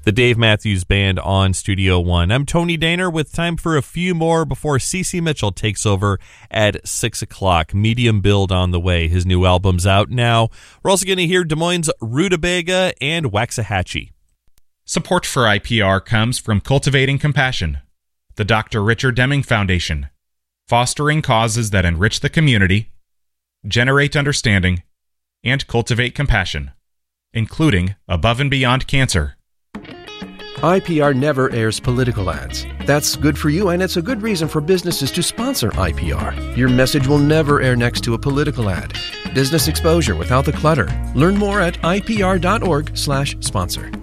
The Dave Matthews Band on Studio One. I'm Tony Daner with time for a few more before CeCe Mitchell takes over at 6 o'clock. Medium Build on the way. His new album's out now. We're also going to hear Des Moines' Rutabaga and Waxahachie. Support for IPR comes from Cultivating Compassion, the Dr. Richard Deming Foundation, fostering causes that enrich the community, generate understanding, and cultivate compassion, including Above and Beyond Cancer. IPR never airs political ads. That's good for you, and it's a good reason for businesses to sponsor IPR. Your message will never air next to a political ad. Business exposure without the clutter. Learn more at ipr.org/sponsor.